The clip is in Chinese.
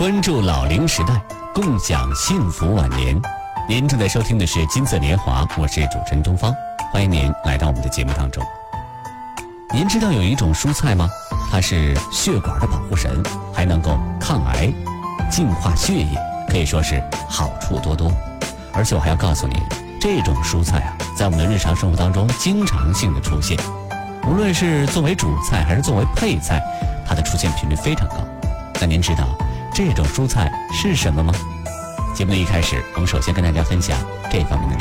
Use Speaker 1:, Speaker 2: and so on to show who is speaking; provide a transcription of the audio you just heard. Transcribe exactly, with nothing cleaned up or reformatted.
Speaker 1: 关注老龄时代，共享幸福晚年。您正在收听的是金色年华，我是主持人东方，欢迎您来到我们的节目当中。您知道有一种蔬菜吗？它是血管的保护神，还能够抗癌、净化血液，可以说是好处多多。而且我还要告诉您，这种蔬菜啊，在我们的日常生活当中经常性的出现，无论是作为主菜还是作为配菜，它的出现频率非常高。那您知道这种蔬菜是什么吗？节目的一开始，我们首先跟大家分享这方面的